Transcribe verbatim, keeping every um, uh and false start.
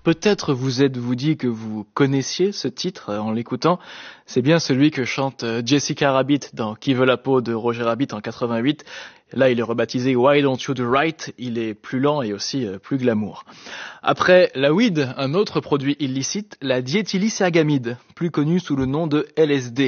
Peut-être vous êtes-vous dit que vous connaissiez ce titre en l'écoutant. C'est bien celui que chante Jessica Rabbit dans Qui veut la peau de Roger Rabbit en quatre-vingt-huit. Là, il est rebaptisé Why Don't You Do Right. Il est plus lent et aussi plus glamour. Après la weed, un autre produit illicite, la diéthylisagamide, plus connu sous le nom de L S D.